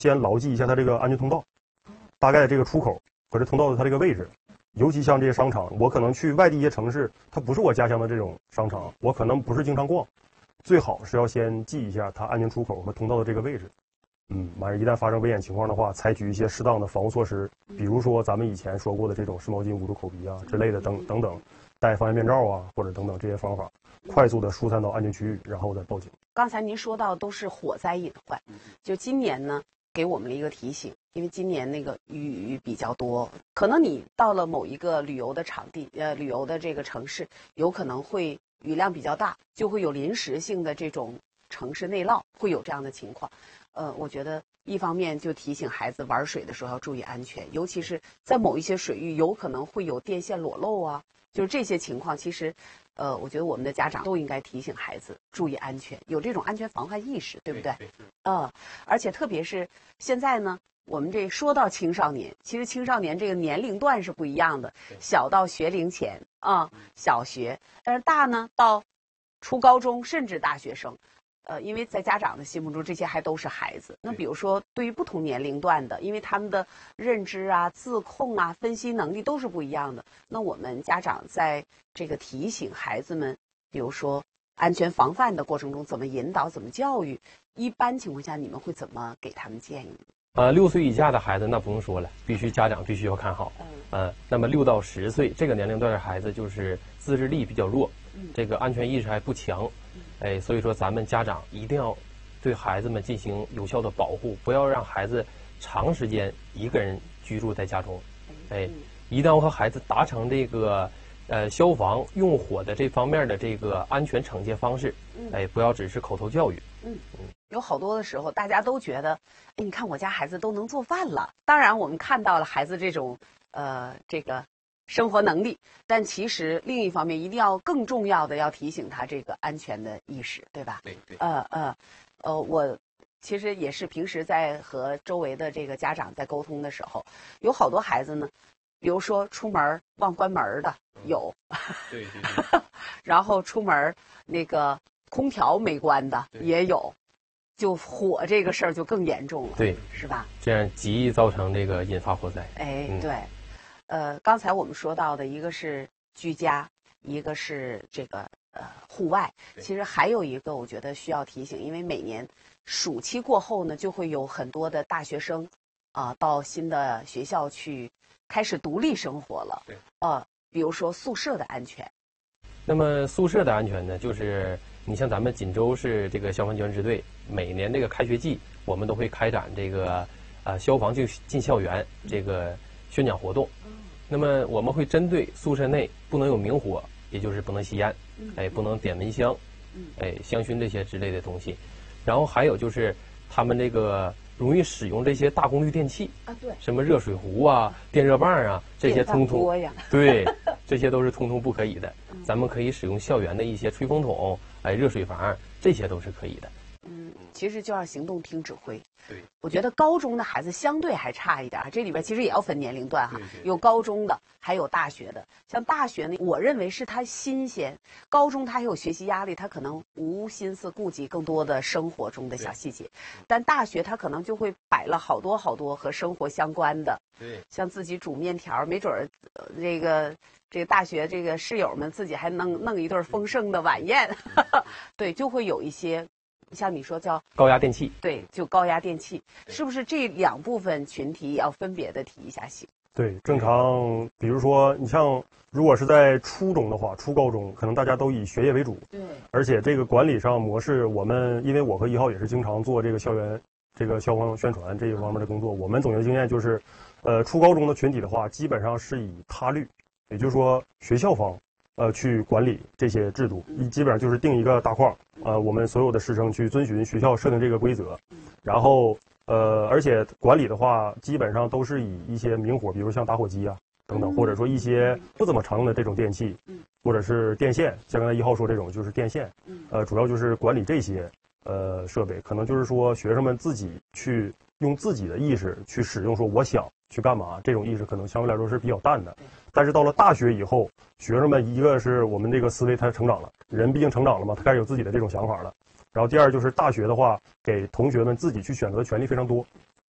先牢记一下它这个安全通道，大概这个出口和这通道的它这个位置。尤其像这些商场，我可能去外地一些城市，它不是我家乡的这种商场，我可能不是经常逛，最好是要先记一下它安全出口和通道的这个位置。完事一旦发生危险情况的话，采取一些适当的防护措施，比如说咱们以前说过的这种湿毛巾捂住口鼻啊之类的等等，戴防炎面罩啊或者等等这些方法，快速的疏散到安全区域，然后再报警。 刚才您说到都是火灾隐患，就今年呢给我们了一个提醒，因为今年那个雨比较多，可能你到了某一个旅游的场地，旅游的这个城市，有可能会雨量比较大，就会有临时性的这种城市内涝，会有这样的情况。我觉得一方面就提醒孩子玩水的时候要注意安全，尤其是在某一些水域有可能会有电线裸露啊，就是这些情况，其实我觉得我们的家长都应该提醒孩子注意安全，有这种安全防范意识，对不对？而且特别是现在呢，我们这说到青少年，其实青少年这个年龄段是不一样的，小到学龄前小学，但是大呢到初高中甚至大学生。因为在家长的心目中，这些还都是孩子。那比如说，对于不同年龄段的，因为他们的认知啊、自控啊、分析能力都是不一样的。那我们家长在这个提醒孩子们，比如说安全防范的过程中，怎么引导、怎么教育，一般情况下你们会怎么给他们建议 ？6岁以下的孩子那不用说了，家长必须要看好。那么6到10岁这个年龄段的孩子，就是自制力比较弱，这个安全意识还不强。所以说咱们家长一定要对孩子们进行有效的保护，不要让孩子长时间一个人居住在家中。一旦我和孩子达成这个消防用火的这方面的这个安全惩戒方式，不要只是口头教育。 有好多的时候，大家都觉得，你看我家孩子都能做饭了。当然，我们看到了孩子这种这个生活能力，但其实另一方面，一定要更重要的要提醒他这个安全的意识，对吧？ 对。 我其实也是平时在和周围的这个家长在沟通的时候，有好多孩子呢，比如说出门忘关门的有， 对。 然后出门那个空调没关的也有，就火这个事儿就更严重了， 对， 是吧？ 这样极易造成这个引发火灾。 对。刚才我们说到的一个是居家，一个是这个户外，其实还有一个我觉得需要提醒，因为每年暑期过后呢，就会有很多的大学生到新的学校去开始独立生活了。比如说宿舍的安全。 那么宿舍的安全呢，就是你像咱们锦州市这个消防救援支队，每年这个开学季，我们都会开展这个消防进校园这个宣讲活动。那么我们会针对宿舍内不能有明火，也就是不能吸烟，不能点蚊香，香薰这些之类的东西。然后还有就是他们这个容易使用这些大功率电器对， 什么热水壶啊、电热棒啊，这些通通对，这些都是通通不可以的。咱们可以使用校园的一些吹风筒、热水房，这些都是可以的。 其实就要行动听指挥。 对， 我觉得高中的孩子相对还差一点，这里边其实也要分年龄段哈，有高中的，还有大学的。像大学呢，我认为是他新鲜，高中他还有学习压力，他可能无心思顾及更多的生活中的小细节，但大学他可能就会摆了好多好多和生活相关的，像自己煮面条，没准这个大学这个室友们自己还弄一顿丰盛的晚宴，对，就会有一些。像你说叫高压电器， 对，就高压电器，是不是这两部分群体也要分别的提一下醒？ 对，正常，比如说你像如果是在初中的话，初高中可能大家都以学业为主， 对， 而且这个管理上模式，我们因为我和1号也是经常做这个校园这个消防宣传这一方面的工作，我们总结经验就是，初高中的群体的话，基本上是以他律，也就是说学校方。去管理这些制度，基本上就是定一个大框，我们所有的师生去遵循学校设定这个规则，然后而且管理的话，基本上都是以一些明火，比如像打火机啊等等，或者说一些不怎么常用的这种电器，或者是电线，像刚才1号说这种就是电线，主要就是管理这些设备，可能就是说学生们自己去用自己的意识去使用，说我想去干嘛，这种意识可能相对来说是比较淡的。但是到了大学以后，学生们一个是我们这个思维他成长了，人毕竟成长了嘛，他开始有自己的这种想法了。然后第二就是大学的话，给同学们自己去选择的权利非常多。